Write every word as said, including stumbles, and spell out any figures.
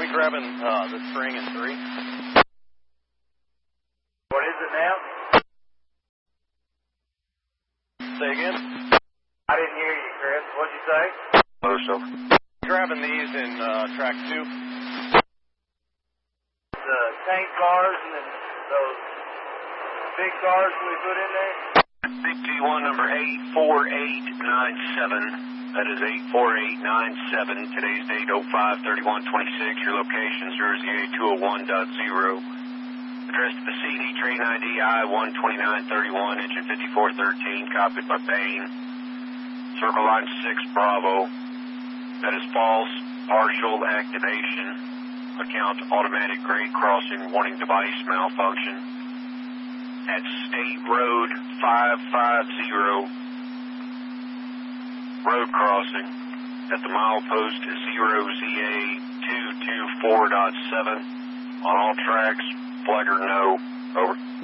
be grabbing uh, the string in three. What is it now? Say again? I didn't hear you, Chris. What'd you say? Oh, so. Grabbing these in uh, track two. The tank cars and then those big cars we put in there? Big T one number eight four eight nine seven. That is eight four eight nine seven. Today's date oh five thirty-one twenty-six. Your location zero zero eight two oh one dot zero. Address to the C D train I D I one twenty-nine thirty-one, engine fifty-four thirteen, copied by Bain. Circle line six Bravo. That is false partial activation. Account automatic grade crossing warning device malfunction. At State Road five fifty, road crossing at the milepost zero Z A two two four point seven. On all tracks, flagger no. Over.